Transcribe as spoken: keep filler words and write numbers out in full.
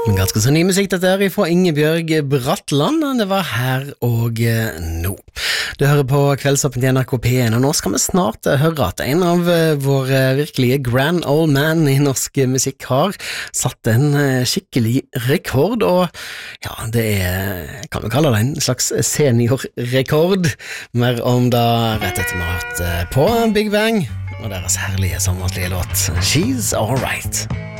Ganske så ny musikk dette her fra Ingebjørg Bratland. Det var her og nå. Du hører på Kveldsåpen til N R K P en, og nå skal vi snart høre at en av våre virkelige grand old man i norsk musikk har satt en skikkelig rekord, og ja, det er, kan vi kalle det en slags seniorrekord. Mer om det rett etter vi har hørt på Big Bang og deres herlige sommerlige låt She's Alright.